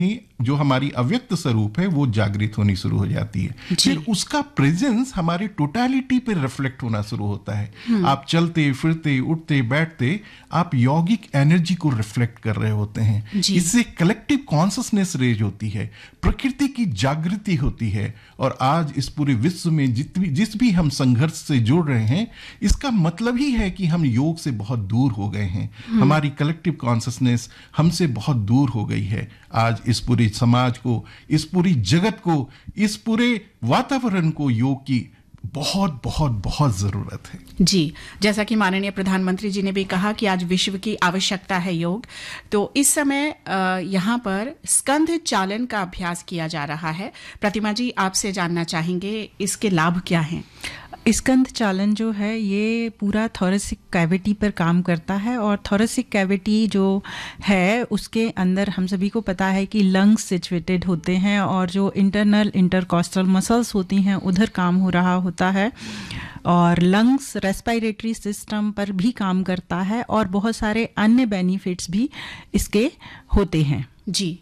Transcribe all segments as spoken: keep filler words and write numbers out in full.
जो हमारी अव्यक्त स्वरूप है वो जागृत होनी शुरू हो जाती है। फिर उसका प्रेजेंस हमारे टोटलिटी पे रिफ्लेक्ट होना शुरू होता है। आप चलते फिरते उठते बैठते आप यौगिक एनर्जी को रिफ्लेक्ट कर रहे होते हैं। इससे कलेक्टिव कॉन्शसनेस रेज होती है, प्रकृति की जागृति होती है। और आज इस पूरे विश्व में जित भी जिस भी हम संघर्ष से जुड़ रहे हैं, इसका मतलब ही है कि हम योग से बहुत दूर हो गए हैं। हमारी कलेक्टिव कॉन्शसनेस हमसे बहुत दूर हो गई है। आज इस पूरे समाज को, इस पूरी जगत को, इस पूरे वातावरण को योग की बहुत बहुत बहुत जरूरत है। जी, जैसा कि माननीय प्रधानमंत्री जी ने भी कहा कि आज विश्व की आवश्यकता है योग, तो इस समय यहाँ पर स्कंध चालन का अभ्यास किया जा रहा है। प्रतिमा जी, आपसे जानना चाहेंगे इसके लाभ क्या हैं? स्कंध चालन जो है ये पूरा थोरेसिक कैविटी पर काम करता है, और थोरेसिक कैविटी जो है उसके अंदर हम सभी को पता है कि लंग्स सिचुएटेड होते हैं, और जो इंटरनल इंटरकॉस्टल मसल्स होती हैं उधर काम हो रहा होता है, और लंग्स रेस्पिरेटरी सिस्टम पर भी काम करता है, और बहुत सारे अन्य बेनिफिट्स भी इसके होते हैं। जी,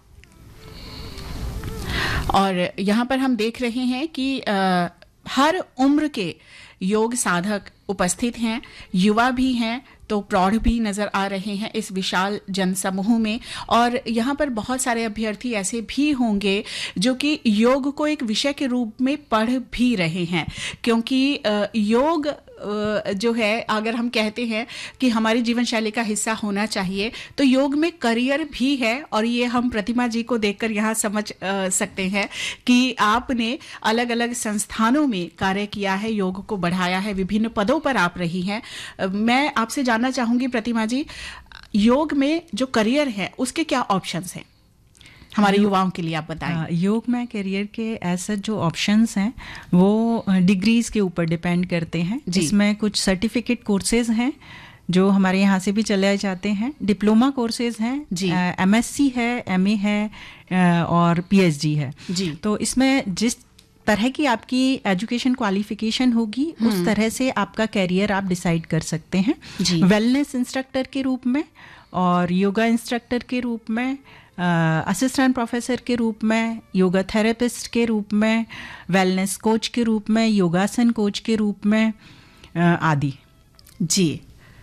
और यहाँ पर हम देख रहे हैं कि आ, हर उम्र के योग साधक उपस्थित हैं, युवा भी हैं तो प्रौढ़ भी नजर आ रहे हैं इस विशाल जनसमूह में। और यहाँ पर बहुत सारे अभ्यर्थी ऐसे भी होंगे जो कि योग को एक विषय के रूप में पढ़ भी रहे हैं, क्योंकि योग जो है, अगर हम कहते हैं कि हमारी जीवन शैली का हिस्सा होना चाहिए, तो योग में करियर भी है। और ये हम प्रतिमा जी को देखकर यहाँ समझ आ, सकते हैं कि आपने अलग अलग संस्थानों में कार्य किया है, योग को बढ़ाया है, विभिन्न पदों पर आप रही हैं। मैं आपसे जानना चाहूंगी प्रतिमा जी, योग में जो करियर है उसके क्या ऑप्शंस हैं हमारे युवाओं के लिए, आप बताएं। योग में करियर के ऐसे जो ऑप्शंस हैं वो डिग्रीज के ऊपर डिपेंड करते हैं, जिसमें कुछ सर्टिफिकेट कोर्सेज हैं जो हमारे यहाँ से भी चले जाते हैं, डिप्लोमा कोर्सेज हैं, एमएससी है, एमए है और पीएचडी है। जी। तो इसमें जिस तरह की आपकी एजुकेशन क्वालिफिकेशन होगी उस तरह से आपका कैरियर आप डिसाइड कर सकते हैं। वेलनेस इंस्ट्रक्टर के रूप में, और योगा इंस्ट्रक्टर के रूप में, असिस्टेंट uh, प्रोफेसर के रूप में, योगा थेरेपिस्ट के रूप में, वेलनेस कोच के रूप में, योगासन कोच के रूप में uh, आदि। जी,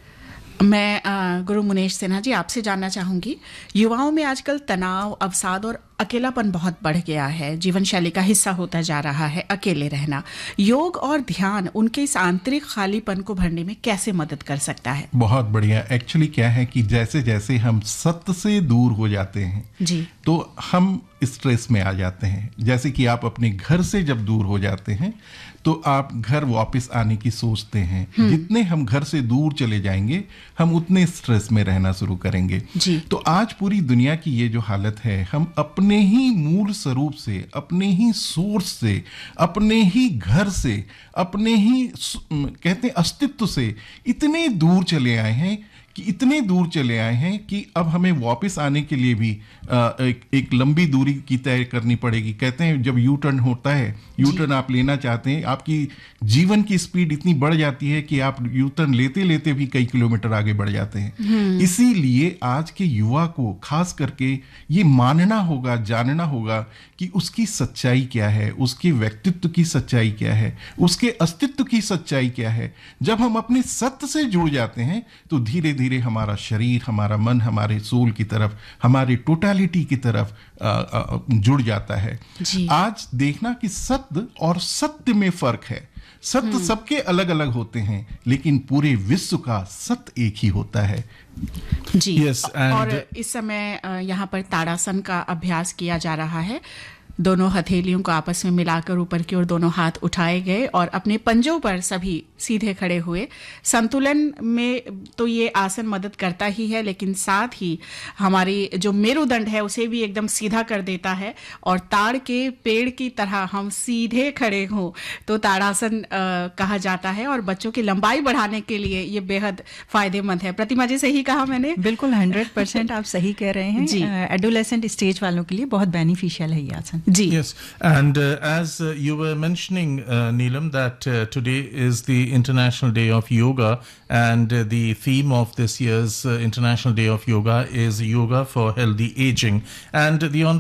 मैं uh, गुरु मुनेश सिन्हा जी आपसे जानना चाहूंगी, युवाओं में आजकल तनाव, अवसाद और अकेलापन बहुत बढ़ गया है, जीवन शैली का हिस्सा होता जा रहा है अकेले रहना। योग और ध्यान उनके इस आंतरिक खालीपन को भरने में कैसे मदद कर सकता है? बहुत बढ़िया। एक्चुअली क्या है कि जैसे जैसे हम सत्य से दूर हो जाते हैं जी, तो हम स्ट्रेस में आ जाते हैं। जैसे कि आप अपने घर से जब दूर हो जाते हैं तो आप घर वापस आने की सोचते हैं। जितने हम घर से दूर चले जाएंगे हम उतने स्ट्रेस में रहना शुरू करेंगे जी। तो आज पूरी दुनिया की ये जो हालत है, हम अपने ही मूल स्वरूप से, अपने ही सोर्स से, अपने ही घर से, अपने ही कहते हैं अस्तित्व से इतने दूर चले आए हैं कि इतने दूर चले आए हैं कि अब हमें वापस आने के लिए भी आ, एक, एक लंबी दूरी की तय करनी पड़ेगी। कहते हैं जब यू टर्न होता है, यू टर्न आप लेना चाहते हैं, आपकी जीवन की स्पीड इतनी बढ़ जाती है कि आप यू टर्न लेते लेते भी कई किलोमीटर आगे बढ़ जाते हैं। इसीलिए आज के युवा को खास करके ये मानना होगा, जानना होगा कि उसकी सच्चाई क्या है, उसके व्यक्तित्व की सच्चाई क्या है, उसके अस्तित्व की सच्चाई क्या है। जब हम अपने सत्य से जुड़ जाते हैं तो धीरे धीरे हमारा शरीर, हमारा मन, हमारे सोल की तरफ, हमारे टोटलिटी की तरफ आ, आ, जुड़ जाता है। आज देखना कि सत्य और सत्य में फर्क है। सत्य सबके अलग अलग होते हैं, लेकिन पूरे विश्व का सत्य एक ही होता है। जी। yes, और इस समय यहाँ पर ताड़ासन का अभ्यास किया जा रहा है। दोनों हथेलियों को आपस में मिलाकर ऊपर की ओर दोनों हाथ उठाए गए और अपने पंजों पर सभी सीधे खड़े हुए। संतुलन में तो ये आसन मदद करता ही है, लेकिन साथ ही हमारी जो मेरुदंड है उसे भी एकदम सीधा कर देता है, और ताड़ के पेड़ की तरह हम सीधे खड़े हों तो ताड़ासन कहा जाता है, और बच्चों की लंबाई बढ़ाने के लिए ये बेहद फायदेमंद है। प्रतिमा जी, सही कहा मैंने? बिल्कुल हंड्रेड परसेंट आप सही कह रहे हैं जी। एडोलेसेंट स्टेज वालों के लिए बहुत बेनिफिशियल है ये आसन। जी. Yes, and uh, as uh, you were mentioning, uh, Neelam, that uh, today is the International Day of Yoga, and uh, the theme of this year's uh, International Day of Yoga is Yoga for Healthy Aging, and the